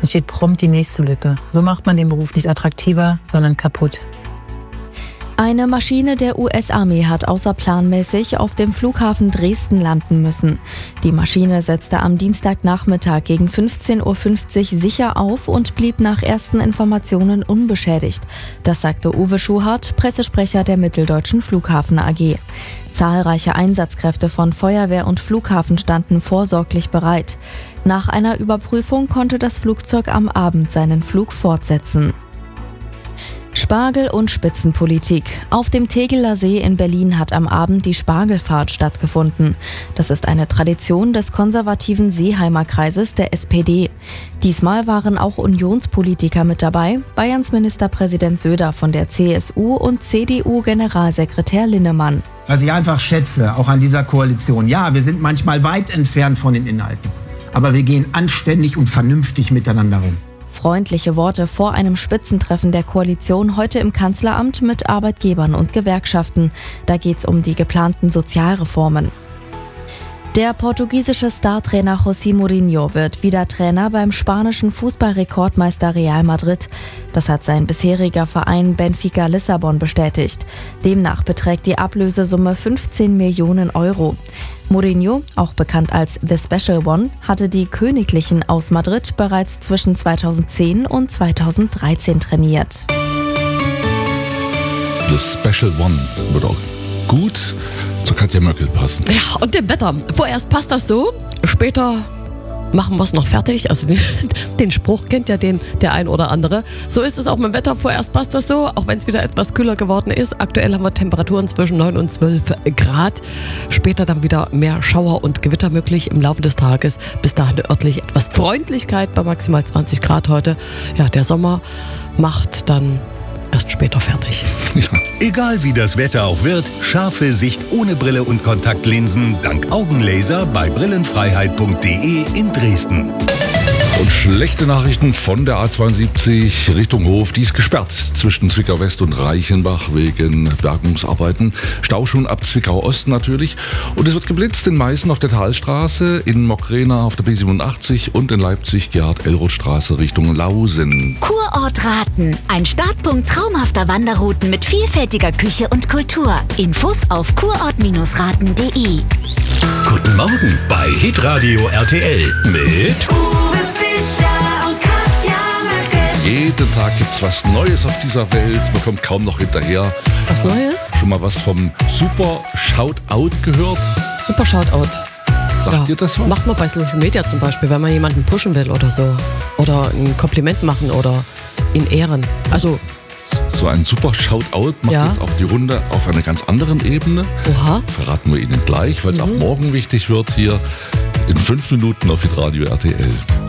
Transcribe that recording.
entsteht prompt die nächste Lücke. So macht man den Beruf nicht attraktiver, sondern kaputt. Eine Maschine der US-Armee hat außerplanmäßig auf dem Flughafen Dresden landen müssen. Die Maschine setzte am Dienstagnachmittag gegen 15:50 Uhr sicher auf und blieb nach ersten Informationen unbeschädigt. Das sagte Uwe Schuhart, Pressesprecher der Mitteldeutschen Flughafen AG. Zahlreiche Einsatzkräfte von Feuerwehr und Flughafen standen vorsorglich bereit. Nach einer Überprüfung konnte das Flugzeug am Abend seinen Flug fortsetzen. Spargel und Spitzenpolitik. Auf dem Tegeler See in Berlin hat am Abend die Spargelfahrt stattgefunden. Das ist eine Tradition des konservativen Seeheimer Kreises der SPD. Diesmal waren auch Unionspolitiker mit dabei, Bayerns Ministerpräsident Söder von der CSU und CDU-Generalsekretär Linnemann. Was ich einfach schätze, auch an dieser Koalition, ja, wir sind manchmal weit entfernt von den Inhalten, aber wir gehen anständig und vernünftig miteinander um. Freundliche Worte vor einem Spitzentreffen der Koalition heute im Kanzleramt mit Arbeitgebern und Gewerkschaften. Da geht's um die geplanten Sozialreformen. Der portugiesische Startrainer José Mourinho wird wieder Trainer beim spanischen Fußballrekordmeister Real Madrid. Das hat sein bisheriger Verein Benfica Lissabon bestätigt. Demnach beträgt die Ablösesumme 15 Millionen Euro. Mourinho, auch bekannt als The Special One, hatte die Königlichen aus Madrid bereits zwischen 2010 und 2013 trainiert. The Special One wird auch gut zu Katja Möckel passen. Ja, und dem Wetter. Vorerst passt das so, später machen wir es noch fertig. Also den Spruch kennt ja der ein oder andere. So ist es auch mit dem Wetter. Vorerst passt das so, auch wenn es wieder etwas kühler geworden ist. Aktuell haben wir Temperaturen zwischen 9 und 12 Grad. Später dann wieder mehr Schauer und Gewitter möglich im Laufe des Tages. Bis dahin örtlich etwas Freundlichkeit bei maximal 20 Grad heute. Ja, der Sommer macht dann erst später fertig. Ja. Egal wie das Wetter auch wird, scharfe Sicht ohne Brille und Kontaktlinsen dank Augenlaser bei brillenfreiheit.de in Dresden. Und schlechte Nachrichten von der A72 Richtung Hof. Die ist gesperrt zwischen Zwickau West und Reichenbach wegen Bergungsarbeiten. Stau schon ab Zwickau Ost natürlich. Und es wird geblitzt in Meißen auf der Talstraße, in Mockrena auf der B87 und in Leipzig Gerhard-Elroth-Straße Richtung Lausen. Kurort Raten. Ein Startpunkt traumhafter Wanderrouten mit vielfältiger Küche und Kultur. Infos auf kurort-raten.de. Guten Morgen bei Hitradio RTL mit Uwe Fischer und Katja Möckel. Jeden Tag gibt's was Neues auf dieser Welt. Man kommt kaum noch hinterher. Was Neues? Schon mal was vom Super Shoutout gehört? Super Shoutout. Sagt ihr das was? Macht man bei Social Media zum Beispiel, wenn man jemanden pushen will oder so. Oder ein Kompliment machen oder ihn ehren. Also So ein super Shoutout macht Ja. jetzt auch die Runde auf einer ganz anderen Ebene. Oha. Verraten wir Ihnen gleich, weil es ab morgen wichtig wird hier in 5 Minuten auf Hitradio RTL.